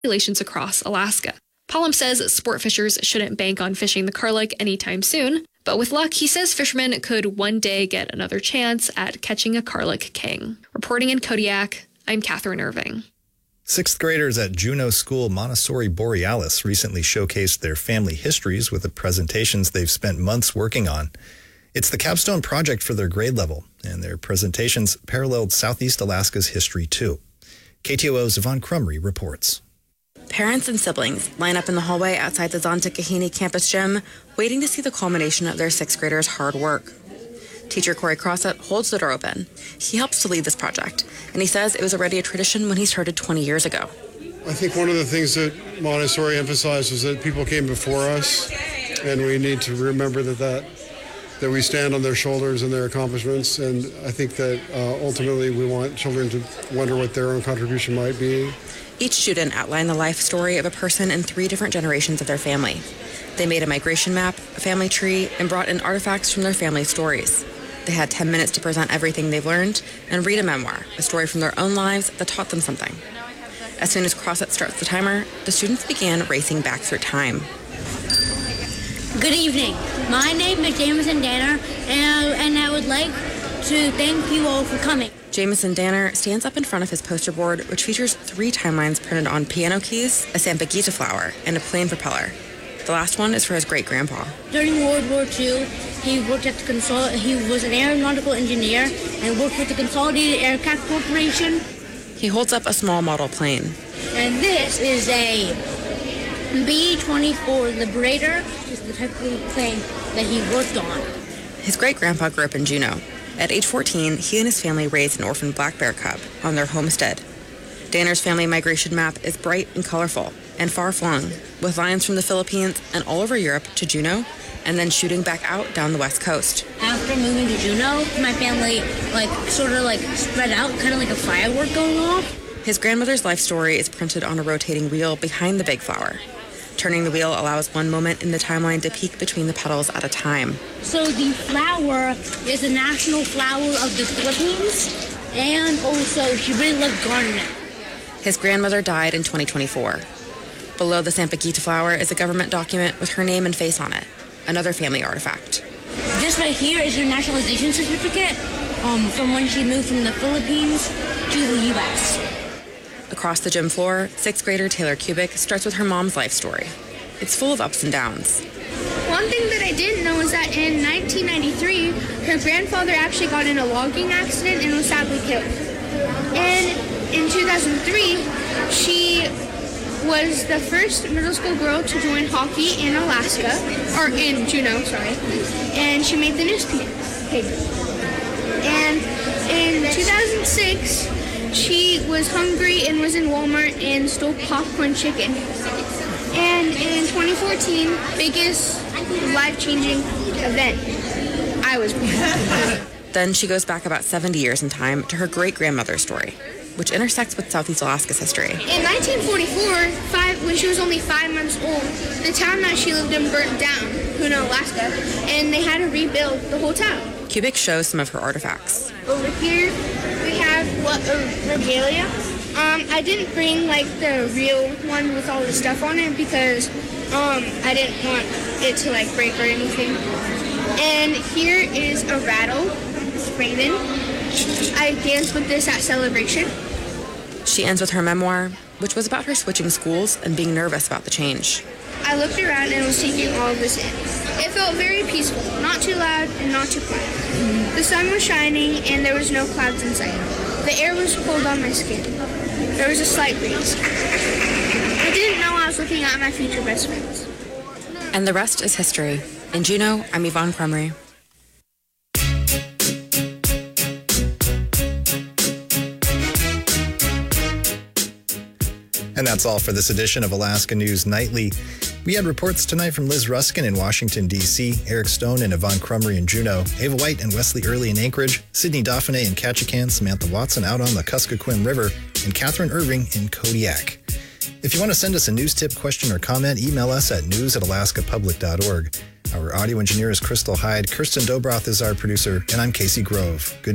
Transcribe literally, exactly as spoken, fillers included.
populations across Alaska. Pollum says sport fishers shouldn't bank on fishing the Karluk anytime soon, but with luck, he says fishermen could one day get another chance at catching a Karluk king. Reporting in Kodiak, I'm Catherine Irving. Sixth graders at Juneau School Montessori Borealis recently showcased their family histories with the presentations they've spent months working on. It's the capstone project for their grade level, and their presentations paralleled Southeast Alaska's history too. K T O O's Yvonne Crumry reports. Parents and siblings line up in the hallway outside the Zonta-Kahini campus gym, waiting to see the culmination of their sixth graders' hard work. Teacher Corey Crossett holds the door open. He helps to lead this project, and he says it was already a tradition when he started twenty years ago. I think one of the things that Montessori emphasized was that people came before us, and we need to remember that that, that we stand on their shoulders and their accomplishments, and I think that uh, ultimately we want children to wonder what their own contribution might be. Each student outlined the life story of a person in three different generations of their family. They made a migration map, a family tree, and brought in artifacts from their family stories. They had ten minutes to present everything they've learned and read a memoir, a story from their own lives that taught them something. As soon as Crossett starts the timer, the students began racing back through time. Good evening. My name is Jameson Danner, and, and I would like to thank you all for coming. Jameson Danner stands up in front of his poster board, which features three timelines printed on piano keys, a Sampaguita flower, and a plane propeller. The last one is for his great-grandpa. During World War Two, he worked at the Consol- he was an aeronautical engineer and worked with the Consolidated Aircraft Corporation. He holds up a small model plane. And this is a B twenty-four Liberator. This is the type of plane that he worked on. His great-grandpa grew up in Juneau. At age fourteen, he and his family raised an orphan black bear cub on their homestead. Danner's family migration map is bright and colorful and far-flung, with lines from the Philippines and all over Europe to Juneau, and then shooting back out down the west coast. After moving to Juneau, my family like sort of like spread out, kind of like a firework going off. His grandmother's life story is printed on a rotating wheel behind the big flower. Turning the wheel allows one moment in the timeline to peek between the petals at a time. So the flower is the national flower of the Philippines, and also she really loved gardening. His grandmother died in twenty twenty-four. Below the Sampaguita flower is a government document with her name and face on it, another family artifact. This right here is her naturalization certificate um, from when she moved from the Philippines to the U S Across the gym floor, sixth grader Taylor Kubik starts with her mom's life story. It's full of ups and downs. One thing that I didn't know is that in nineteen ninety-three, her grandfather actually got in a logging accident and was sadly killed. And in two thousand three, she was the first middle school girl to join hockey in Alaska, or in Juneau, sorry, and she made the newspaper. And in two thousand six, she was hungry and was in Walmart and stole popcorn chicken. And in twenty fourteen, biggest life-changing event, I was born. Then she goes back about seventy years in time to her great-grandmother's story, which intersects with Southeast Alaska's history. In nineteen forty-four, five, when she was only five months old, the town that she lived in burnt down, Puno, Alaska, and they had to rebuild the whole town. Kubik shows some of her artifacts. Over here, we have what a regalia. Um, I didn't bring like the real one with all the stuff on it because um, I didn't want it to like break or anything. And here is a rattle, Raven. I danced with this at Celebration. She ends with her memoir, which was about her switching schools and being nervous about the change. I looked around and was taking all of this in. It felt very peaceful, not too loud and not too quiet. Mm-hmm. The sun was shining and there was no clouds in sight. The air was cold on my skin. There was a slight breeze. I didn't know I was looking at my future best friends. And the rest is history. In Juneau, I'm Yvonne Crumry. And that's all for this edition of Alaska News Nightly. We had reports tonight from Liz Ruskin in Washington, D C, Eric Stone and Yvonne Crumry in Juneau, Ava White and Wesley Early in Anchorage, Sydney Dauphiné in Ketchikan, Samantha Watson out on the Kuskokwim River, and Catherine Irving in Kodiak. If you want to send us a news tip, question, or comment, email us at news at alaska public dot org. Our audio engineer is Crystal Hyde, Kirsten Dobroth is our producer, and I'm Casey Grove. Good